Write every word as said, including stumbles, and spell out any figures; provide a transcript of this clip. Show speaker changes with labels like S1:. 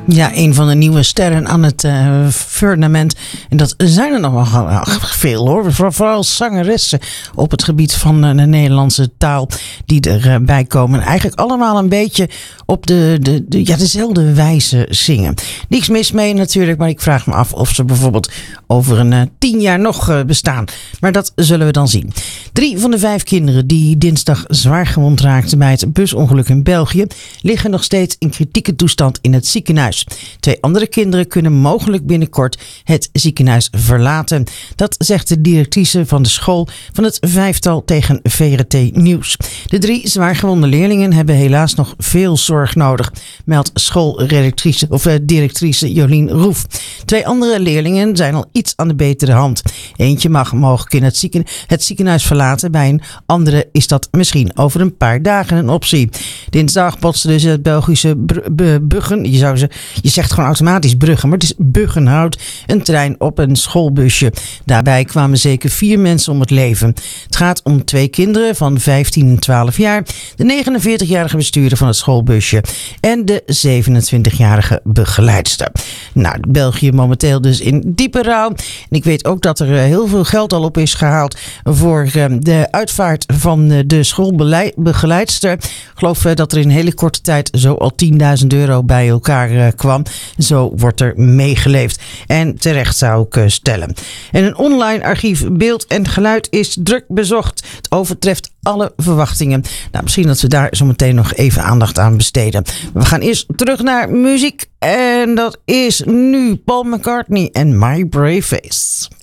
S1: Ja, een van de nieuwe sterren aan het uh, firmament. En dat zijn er nog wel uh, veel hoor. Vooral zangeressen op het gebied van uh, de Nederlandse taal die erbij uh, komen. Eigenlijk allemaal een beetje op de, de, de, ja, dezelfde wijze zingen. Niks mis mee natuurlijk, maar ik vraag me af of ze bijvoorbeeld over een uh, tien jaar nog uh, bestaan. Maar dat zullen we dan zien. Drie van de vijf kinderen die dinsdag zwaar gewond raakten bij het busongeluk in België liggen nog steeds in kritieke toestand in het ziekenhuis. Twee andere kinderen kunnen mogelijk binnenkort het ziekenhuis verlaten. Dat zegt de directrice van de school van het vijftal tegen V R T Nieuws. De drie zwaargewonde leerlingen hebben helaas nog veel zorg nodig, meldt schoolredactrice of uh, directrice Jolien Roef. Twee andere leerlingen zijn al iets aan de betere hand. Eentje mag mogelijk in het, zieken, het ziekenhuis verlaten. Bij een andere is dat misschien over een paar dagen een optie. Dinsdag botste dus het Belgische Br- B- Buggen. Je zou ze, je zegt gewoon automatisch Bruggen, maar het is Buggenhout. Een trein op een schoolbusje. Daarbij kwamen zeker vier mensen om het leven. Het gaat om twee kinderen van vijftien en twaalf jaar. De negenenveertigjarige bestuurder van het schoolbusje. En de zevenentwintigjarige begeleidster. Nou, België momenteel dus in diepe rouw. En ik weet ook dat er heel veel geld al op is gehaald voor de uitvaart van de schoolbegeleidster. Ik geloof dat er in een hele korte tijd zo al tienduizend euro bij elkaar kwam. Zo wordt er meegeleefd. En terecht zou ik stellen. En een online archief beeld en geluid is druk bezocht. Het overtreft alle verwachtingen. Nou, misschien dat we daar zo meteen nog even aandacht aan besteden. We gaan eerst terug naar muziek. En dat is nu Paul McCartney en My Brave Face.